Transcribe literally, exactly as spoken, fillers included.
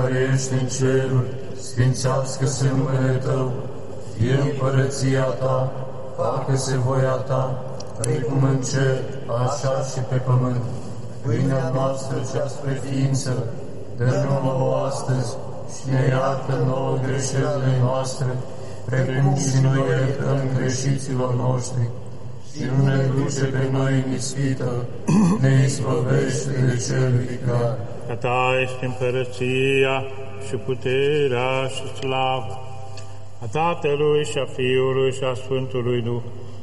care ești în ceruri, sfințească-se numele Tău, fie împărăția Ta, facă-se voia Ta, precum în cer, așa și pe pământ. Pâinea noastră cea spre ființă, dă-ne nouă astăzi și ne iartă nouă greșelile noastre, precum și noi iertăm greșiților noștri. Și nu ne duce pe noi în ispită, ne izbăvește de cel viclean. A Ta este împărăția și puterea și slava a Tatălui și a Fiului și a Sfântului Duh,